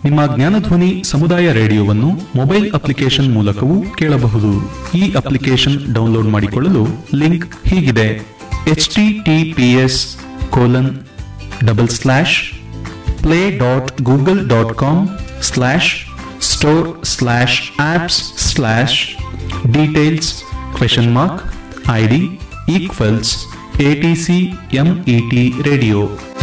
ನಿಮ್ಮ ಜ್ಞಾನಧ್ವನಿ ಸಮುದಾಯ ರೇಡಿಯೋವನ್ನು mobile application ಮೂಲಕವೂ ಕೇಳಬಹುದು. ಈ ಅಪ್ಲಿಕೇಶನ್ ಡೌನ್ಲೋಡ್ ಮಾಡಿಕೊಳ್ಳಲು ಲಿಂಕ್ ಹೀಗಿದೆ: https://play.google.com/store/apps/details ?ID = ATC MET Radio.